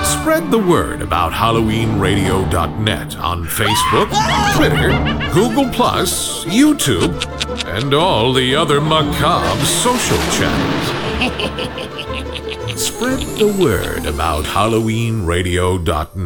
Spread the word about HalloweenRadio.net on Facebook, Twitter, Google+, YouTube, and all the other macabre social channels. Spread the word about HalloweenRadio.net.